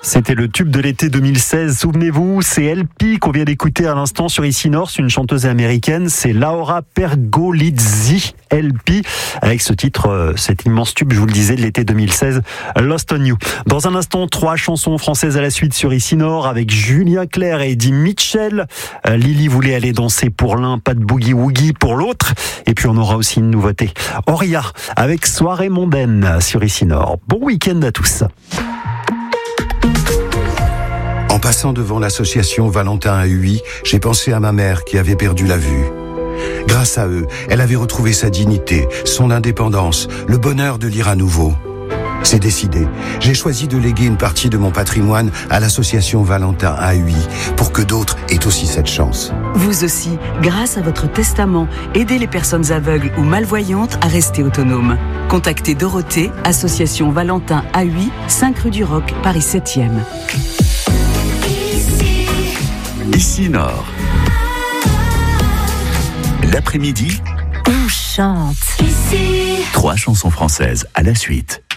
C'était le tube de l'été 2016, souvenez-vous, c'est LP qu'on vient d'écouter à l'instant sur Ici Nord, c'est une chanteuse américaine, c'est Laura Pergolizzi, LP, avec ce titre, cet immense tube, je vous le disais, de l'été 2016, Lost on You. Dans un instant, 3 chansons françaises à la suite sur Ici Nord, avec Julien Clerc et Eddie Mitchell. Lily voulait aller danser pour l'un, pas de boogie-woogie pour l'autre, et puis on aura aussi une nouveauté. Auria, avec Soirée mondaine sur Ici Nord. Bon week-end à tous. En passant devant l'association Valentin à Huy, j'ai pensé à ma mère qui avait perdu la vue. Grâce à eux, elle avait retrouvé sa dignité, son indépendance, le bonheur de lire à nouveau. C'est décidé. J'ai choisi de léguer une partie de mon patrimoine à l'association Valentin à Huy pour que d'autres aient aussi cette chance. Vous aussi, grâce à votre testament, aidez les personnes aveugles ou malvoyantes à rester autonomes. Contactez Dorothée, association Valentin à Huy, 5 rue du Roc, Paris 7e. Ici Nord. L'après-midi, on chante. 3 chansons françaises à la suite.